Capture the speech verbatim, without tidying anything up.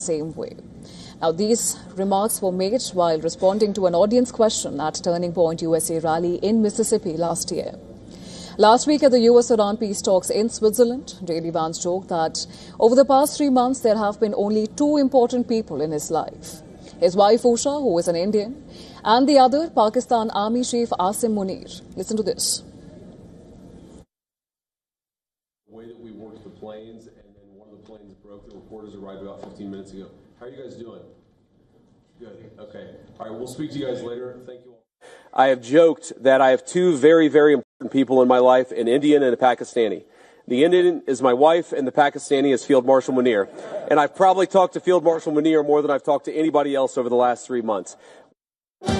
same way. Now, these remarks were made while responding to an audience question at Turning Point U S A rally in Mississippi last year. Last week at the U S-Iran peace talks in Switzerland, J D Vance joked that over the past three months there have been only two important people in his life. His wife Usha, who is an Indian, and the other, Pakistan Army Chief Asim Munir. Listen to this. The way that we worked the planes, and then one of the planes broke. The reporters arrived about fifteen minutes ago. How are you guys doing? Good. Okay. All right, we'll speak to you guys later. Thank you all. I have joked that I have two very, very important people in my life, an Indian and a Pakistani. The Indian is my wife, and the Pakistani is Field Marshal Munir. And I've probably talked to Field Marshal Munir more than I've talked to anybody else over the last three months.